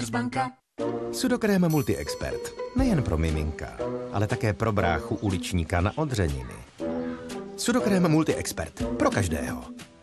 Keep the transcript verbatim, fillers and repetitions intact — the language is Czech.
Commerzbanka. Sudokrém Multi-Expert. Nejen pro miminka, ale také pro bráchu uličníka na odřeniny. Sudokrém Multi-Expert. Pro každého.